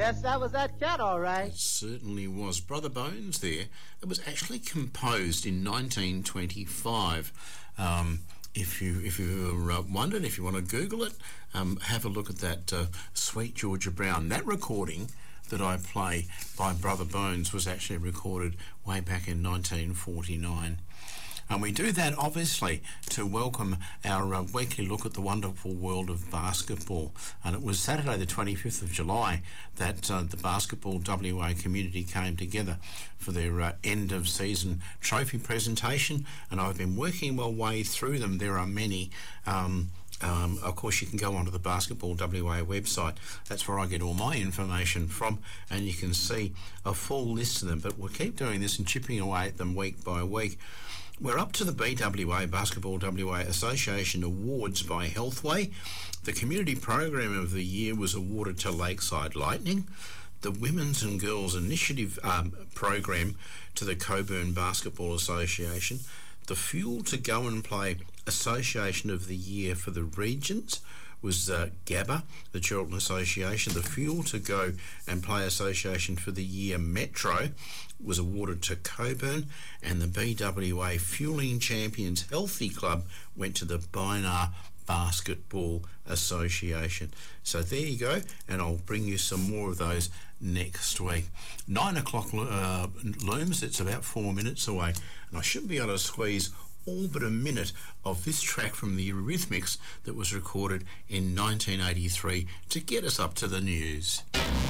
Yes, that was that cat, all right. It certainly was. Brother Bones there. It was actually composed in 1925. If you wondered, if you want to Google it, have a look at that Sweet Georgia Brown. That recording that I play by Brother Bones was actually recorded way back in 1949. And we do that, obviously, to welcome our weekly look at the wonderful world of basketball. And it was Saturday the 25th of July that the Basketball WA community came together for their end-of-season trophy presentation. And I've been working my way through them. There are many. Of course, you can go onto the Basketball WA website. That's where I get all my information from, and you can see a full list of them. But we'll keep doing this and chipping away at them week by week. We're up to the BWA, Basketball WA Association Awards by Healthway. The Community Program of the Year was awarded to Lakeside Lightning. The Women's and Girls Initiative Program to the Coburn Basketball Association. The Fuel to Go and Play Association of the Year for the Regions was GABA, the Geraldton Association. The Fuel to Go and Play Association for the Year Metro was awarded to Coburn, and the BWA Fueling Champions Healthy Club went to the Bynar Basketball Association. So there you go, and I'll bring you some more of those next week. 9 o'clock looms. It's about 4 minutes away, and I should be able to squeeze all but a minute of this track from the Eurythmics that was recorded in 1983 to get us up to the news.